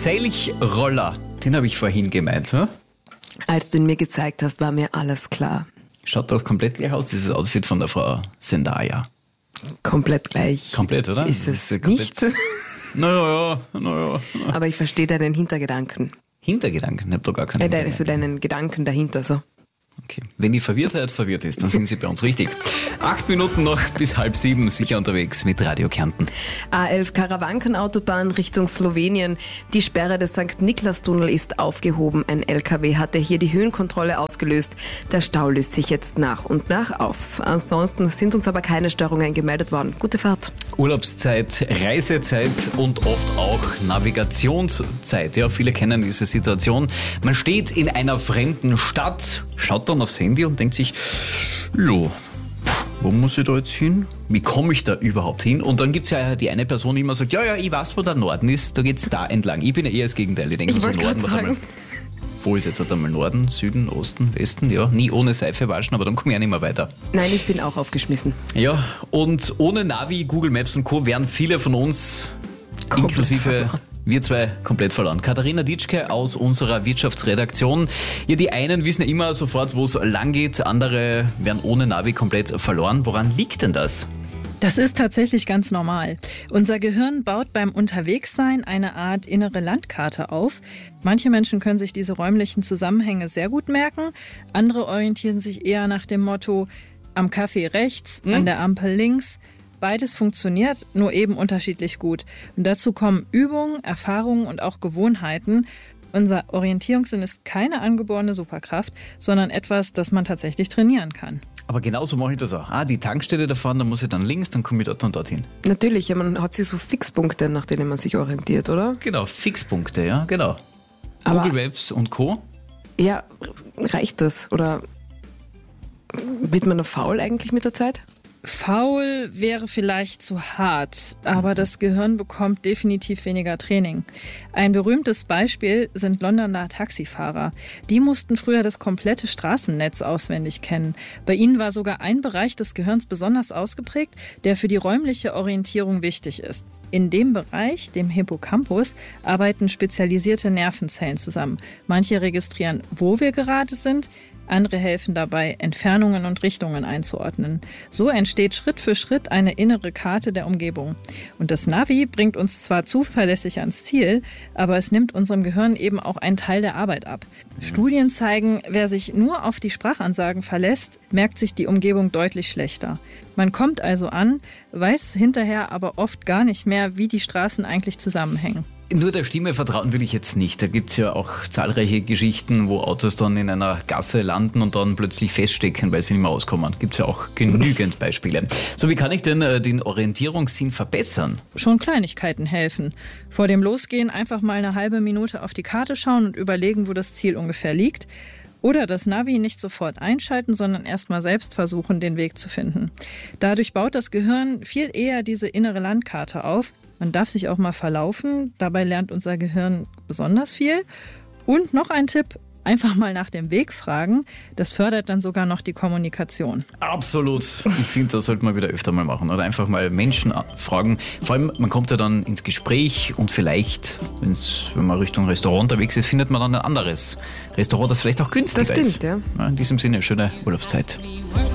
Selchroller, den habe ich vorhin gemeint. Hm? Als du ihn mir gezeigt hast, war mir alles klar. Schaut doch komplett gleich aus, dieses Outfit von der Frau Zendaya. Komplett gleich. Komplett, oder? Ist es ja komplett, nicht? Naja. Aber ich verstehe deinen Hintergedanken. Hintergedanken? Ich habe doch gar keinen Deinen Gedanken dahinter so. Okay. Wenn die Verwirrtheit verwirrt ist, dann sind Sie bei uns richtig. 8 Minuten noch bis 6:30, sicher unterwegs mit Radio Kärnten. A11 Karawankenautobahn Richtung Slowenien. Die Sperre des St. Niklas-Tunnel ist aufgehoben. Ein LKW hatte hier die Höhenkontrolle ausgelöst. Der Stau löst sich jetzt nach und nach auf. Ansonsten sind uns aber keine Störungen gemeldet worden. Gute Fahrt. Urlaubszeit, Reisezeit und oft auch Navigationszeit. Ja, viele kennen diese Situation. Man steht in einer fremden Stadt, schaut dann aufs Handy und denkt sich, wo muss ich da jetzt hin? Wie komme ich da überhaupt hin? Und dann gibt es ja die eine Person, die immer sagt, ja, ich weiß, wo der Norden ist, da geht's da entlang. Ich bin ja eher das Gegenteil. Ich denke so, Norden, wo ist jetzt halt einmal Norden, Süden, Osten, Westen? Ja, nie ohne Seife waschen, aber dann komme ich auch nicht mehr weiter. Nein, ich bin auch aufgeschmissen. Ja, und ohne Navi, Google Maps und Co. wären viele von uns, inklusive wir zwei, komplett verloren. Katharina Ditschke aus unserer Wirtschaftsredaktion. Ja, die einen wissen ja immer sofort, wo es lang geht, andere werden ohne Navi komplett verloren. Woran liegt denn das? Das ist tatsächlich ganz normal. Unser Gehirn baut beim Unterwegssein eine Art innere Landkarte auf. Manche Menschen können sich diese räumlichen Zusammenhänge sehr gut merken. Andere orientieren sich eher nach dem Motto, am Café rechts, an der Ampel links. Beides funktioniert, nur eben unterschiedlich gut. Und dazu kommen Übungen, Erfahrungen und auch Gewohnheiten. Unser Orientierungssinn ist keine angeborene Superkraft, sondern etwas, das man tatsächlich trainieren kann. Aber genauso mache ich das auch. Die Tankstelle da fahren, da muss ich dann links, dann komme ich dort und dorthin. Natürlich, ja, man hat sich so Fixpunkte, nach denen man sich orientiert, oder? Genau, Fixpunkte, ja, genau. Aber Google Maps und Co. Ja, reicht das? Oder wird man noch faul eigentlich mit der Zeit? Faul wäre vielleicht zu hart, aber das Gehirn bekommt definitiv weniger Training. Ein berühmtes Beispiel sind Londoner Taxifahrer. Die mussten früher das komplette Straßennetz auswendig kennen. Bei ihnen war sogar ein Bereich des Gehirns besonders ausgeprägt, der für die räumliche Orientierung wichtig ist. In dem Bereich, dem Hippocampus, arbeiten spezialisierte Nervenzellen zusammen. Manche registrieren, wo wir gerade sind, andere helfen dabei, Entfernungen und Richtungen einzuordnen. So entsteht Schritt für Schritt eine innere Karte der Umgebung. Und das Navi bringt uns zwar zuverlässig ans Ziel, aber es nimmt unserem Gehirn eben auch einen Teil der Arbeit ab. Studien zeigen, wer sich nur auf die Sprachansagen verlässt, merkt sich die Umgebung deutlich schlechter. Man kommt also an, weiß hinterher aber oft gar nicht mehr, wie die Straßen eigentlich zusammenhängen. Nur der Stimme vertrauen will ich jetzt nicht. Da gibt es ja auch zahlreiche Geschichten, wo Autos dann in einer Gasse landen und dann plötzlich feststecken, weil sie nicht mehr auskommen. Gibt es ja auch genügend Beispiele. So, wie kann ich denn den Orientierungssinn verbessern? Schon Kleinigkeiten helfen. Vor dem Losgehen einfach mal eine halbe Minute auf die Karte schauen und überlegen, wo das Ziel ungefähr liegt. Oder das Navi nicht sofort einschalten, sondern erstmal selbst versuchen, den Weg zu finden. Dadurch baut das Gehirn viel eher diese innere Landkarte auf. Man darf sich auch mal verlaufen, dabei lernt unser Gehirn besonders viel. Und noch ein Tipp, einfach mal nach dem Weg fragen, das fördert dann sogar noch die Kommunikation. Absolut. Ich finde, das sollte man wieder öfter mal machen. Oder einfach mal Menschen fragen. Vor allem, man kommt ja dann ins Gespräch und vielleicht, wenn man Richtung Restaurant unterwegs ist, findet man dann ein anderes Restaurant, das vielleicht auch günstiger ist. Das stimmt, ja. In diesem Sinne, schöne Urlaubszeit.